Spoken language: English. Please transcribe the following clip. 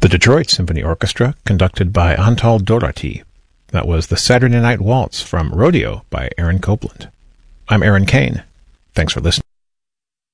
Detroit Symphony Orchestra, conducted by Antal Doherty. That was the Saturday Night Waltz from Rodeo by Aaron Copland. I'm Aaron Kane. Thanks for listening.